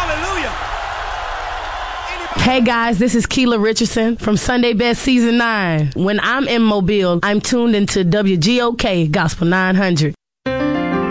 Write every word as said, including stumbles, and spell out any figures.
Hallelujah. Hey guys, this is Keela Richardson from Sunday Best Season nine. When I'm in Mobile, I'm tuned into W G O K Gospel nine hundred.